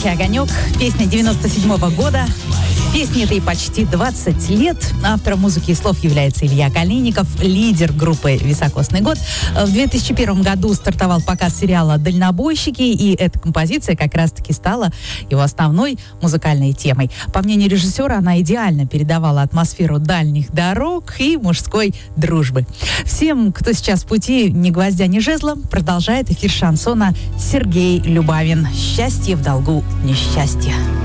«Маленький огонек». Песня 97-го года. Песне этой почти 20 лет. Автором музыки и слов является Илья Калиников, лидер группы «Високосный год». В 2001 году стартовал показ сериала «Дальнобойщики», и эта композиция как раз-таки стала его основной музыкальной темой. По мнению режиссера, она идеально передавала атмосферу дальних дорог и мужской дружбы. Всем, кто сейчас в пути, ни гвоздя, ни жезла, продолжает эфир шансона Сергей Любавин. Счастье в долгу несчастья.